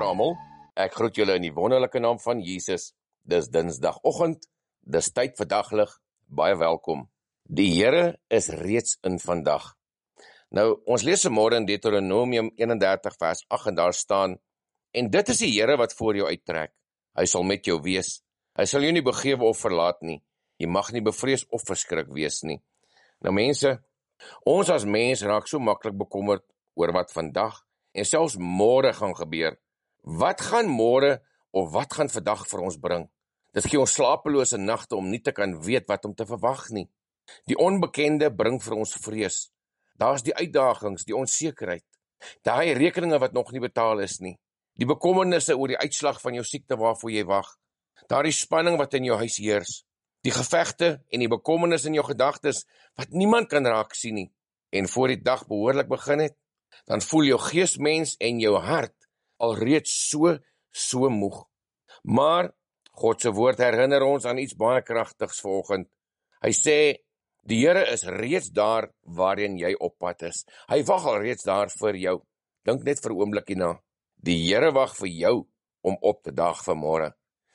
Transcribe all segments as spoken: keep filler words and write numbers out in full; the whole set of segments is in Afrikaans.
almal, ek groet julle in die wonderlike naam van Jesus. Dis Dinsdagoggend, dis tyd vir daglig, baie welkom. Die Here is reeds in vandag. Nou, ons lees vanmôre in Deuteronomium eenendertig vers agt en daar staan, en dit is die Here wat voor jou uittrek. Hy sal met jou wees. Hy sal jou nie begewe of verlaat nie. Jy mag nie bevrees of verskrik wees nie. Nou mense, ons as mens raak so maklik bekommerd oor wat vandag en selfs môre gaan gebeur. Wat gaan môre of wat gaan vandag vir ons bring? Dit gee ons slapelose nagte om nie te kan weet wat om te verwag nie. Die onbekende bring vir ons vrees. Daar's die uitdagings, die onsekerheid. Daai rekeninge wat nog nie betaal is nie. Die bekommernisse oor die uitslag van jou siekte waarvoor jy wag. Daardie spanning wat in jou huis heers. Die gevegte en die bekommernis in jou gedagtes wat niemand kan raak sien nie. En voor die dag behoorlik begin het, dan voel jou geesmens en jou hart alreeds so, so moeg. Maar God se woord herinner ons aan iets baie kragtigs vanoggend. Hy sê, die Here is reeds daar waarin jy op pad is. Hy wag al reeds daar vir jou. Dink net vir 'n oombliekie na. Die Here wag vir jou om op te daag vanmôre.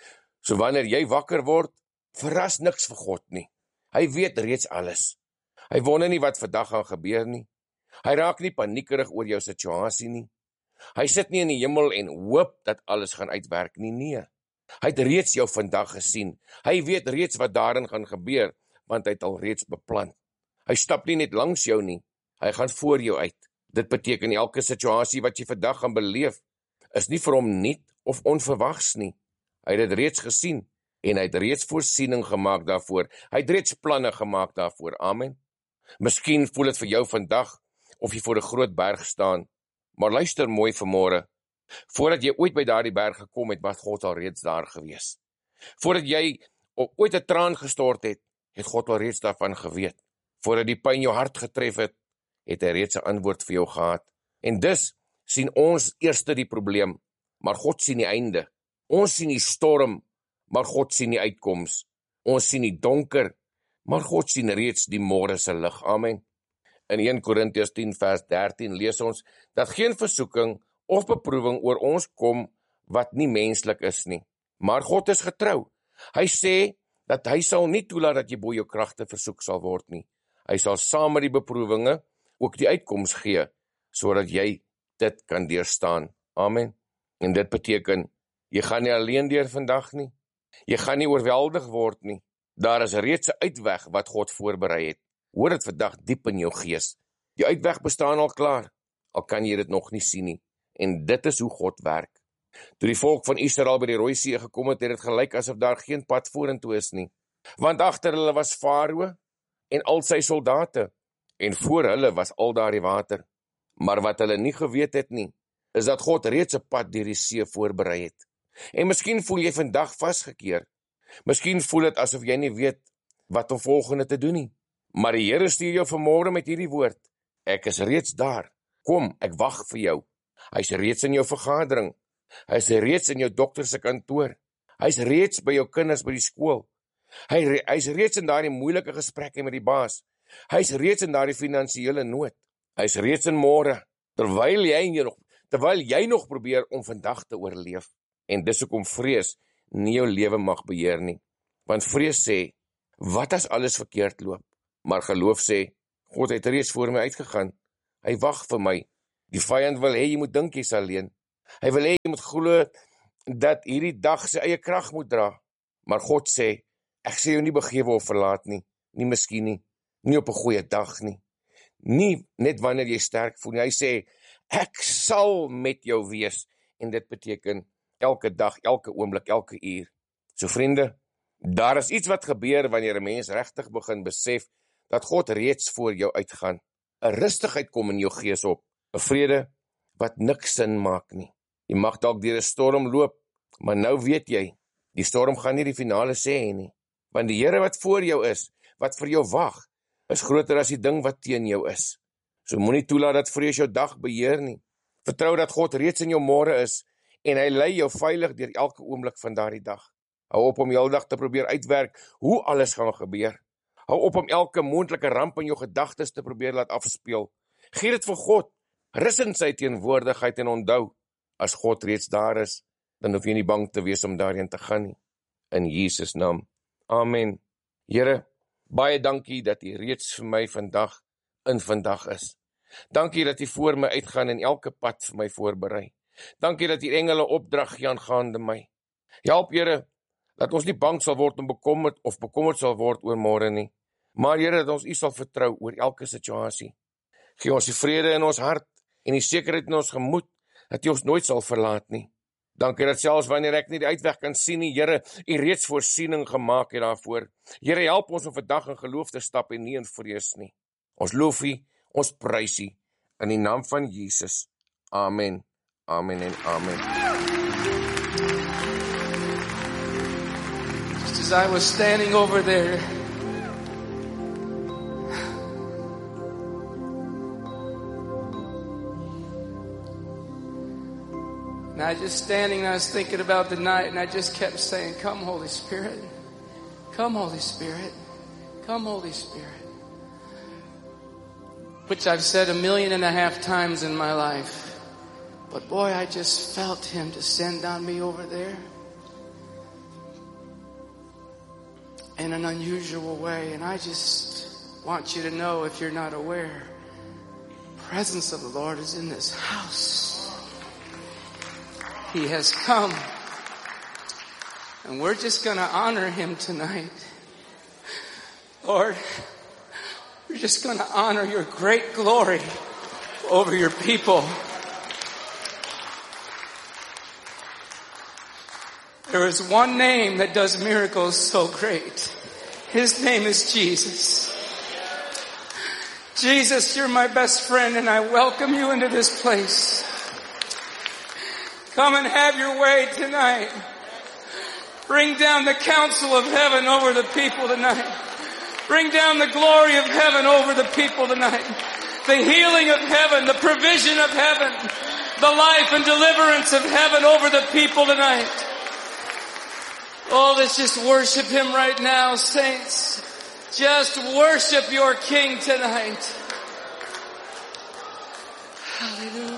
So wanneer jy wakker word, verras niks vir God nie. Hy weet reeds alles. Hy wonder nie wat vandag gaan gebeur nie. Hy raak nie paniekerig oor jou situasie nie. Hy sit nie in die hemel en hoop dat alles gaan uitwerk nie, nee. Hy het reeds jou vandag gesien. Hy weet reeds wat daarin gaan gebeur, want hy het al reeds beplan. Hy stap nie net langs jou nie, hy gaan voor jou uit. Dit beteken elke situasie wat jy vandag gaan beleef, is nie vir hom nuut of onverwags nie. Hy het dit reeds gesien, en hy het reeds voorsiening gemaak daarvoor. Hy het reeds planne gemaak daarvoor, amen. Miskien voel dit vir jou vandag, of jy voor 'n groot berg staan, maar luister mooi vanmôre. Voordat jy ooit by daardie berg gekom het, was God al reeds daar gewees. Voordat jy ooit 'n traan gestort het, het God al reeds daarvan geweet. Voordat die pyn jou hart getref het, het hy reeds 'n antwoord vir jou gehad. En dus sien ons eerste die probleem, maar God sien die einde. Ons sien die storm, maar God sien die uitkoms. Ons sien die donker, maar God sien reeds die môre se lig. Amen. In Eerste Korintiërs tien vers dertien lees ons, dat geen versoeking of beproewing oor ons kom wat nie menslik is nie. Maar God is getrou. Hy sê dat hy sal nie toelaat dat jy bo jou kragte versoek sal word nie. Hy sal saam met die beproewinge ook die uitkoms gee, sodat jy dit kan deurstaan. Amen. En dit beteken, jy gaan nie alleen deur vandag nie. Jy gaan nie oorweldig word nie. Daar is reeds 'n uitweg wat God voorberei het. Hoor dit vandag diep in jou gees. Die uitweg bestaan al klaar, al kan jy dit nog nie sien nie. En dit is hoe God werk. Toe die volk van Israel by die Rooi See gekom het, het dit gelyk asof daar geen pad vorentoe is nie. Want agter hulle was Farao en al sy soldate, en voor hulle was al daardie water. Maar wat hulle nie geweet het nie, is dat God reeds 'n pad deur die see voorberei het. En miskien voel jy vandag vasgekeer. Miskien voel dit asof jy nie weet wat om volgende te doen nie. Maar die Here stuur jou vanmôre met hierdie woord. Ek is reeds daar. Kom, ek wag vir jou. Hy's reeds in jou vergadering. Hy's reeds in jou dokter se kantoor. Hy's reeds by jou kinders by die skool. Hy hy's reeds in daardie moeilike gesprekke met die baas. Hy's reeds in daardie finansiële nood. Hy's reeds in môre, terwyl jy nog terwyl jy nog probeer om vandag te oorleef. En dis hoekom vrees nie jou lewe mag beheer nie. Want vrees sê, wat as alles verkeerd loop? Maar geloof sê, God het reeds voor my uitgegaan. Hy wag vir my. Die vyand wil hê jy moet dink jy's alleen. Hy wil hê jy moet glo dat hierdie dag sy eie krag moet dra. Maar God sê, ek sê jou nie begewe of verlaat nie. Nie miskien nie. Nie op 'n goeie dag nie. Nie net wanneer jy sterk voel nie. Hy sê, ek sal met jou wees. En dit beteken elke dag, elke oomblik, elke uur. So vriende, daar is iets wat gebeur wanneer 'n mens regtig begin besef dat God reeds voor jou uitgaan. 'n Rustigheid kom in jou gees op, 'n vrede wat niks sin maak nie. Jy mag dalk deur 'n storm loop, maar nou weet jy, die storm gaan nie die finale sê nie, want die Here wat voor jou is, wat vir jou wag, is groter as die ding wat teen jou is. So moenie toelaat dat vrees jou dag beheer nie. Vertrou dat God reeds in jou môre is, en hy lei jou veilig deur elke oomblik van daardie dag. Hou op om heeldag te probeer uitwerk hoe alles gaan gebeur. Hou op om elke moontlike ramp in jou gedagtes te probeer laat afspeel. Gee dit vir God. Rus in sy teenwoordigheid en onthou, as God reeds daar is, dan hoef jy nie bang te wees om daarheen te gaan nie. In Jesus naam. Amen. Here, baie dankie dat U reeds vir my vandag in vandag is. Dankie dat U voor my uitgaan en elke pad vir my voorberei. Dankie dat U engele opdrag gee aangaande my. Help Here, dat ons nie bang sal word om bekommerd of bekommerd sal word oor môre nie. Maar Here, dat ons U sal vertrou oor elke situasie. Gee ons die vrede in ons hart en die sekerheid in ons gemoed, dat U ons nooit sal verlaat nie. Dankie dat selfs wanneer ek nie die uitweg kan sien nie, Here, U reeds voorsiening gemaak het daarvoor. Here, help ons om vandag in geloof te stap en nie in vrees nie. Ons loof U, ons prys U, in die naam van Jesus. Amen, amen en amen. Just as I was standing over there, and I just standing and I was thinking about the night, and I just kept saying, come Holy Spirit, come Holy Spirit, come Holy Spirit. Which I've said a million and a half times in my life. But boy, I just felt Him descend on me over there in an unusual way. And I just want you to know, if you're not aware, the presence of the Lord is in this house. He has come. And we're just going to honor Him tonight. Lord, we're just going to honor Your great glory over Your people. There is one name that does miracles so great. His name is Jesus. Jesus, You're my best friend, and I welcome You into this place. Come and have Your way tonight. Bring down the counsel of heaven over the people tonight. Bring down the glory of heaven over the people tonight. The healing of heaven, the provision of heaven, the life and deliverance of heaven over the people tonight. Oh, let's just worship Him right now, saints. Just worship your King tonight. Hallelujah.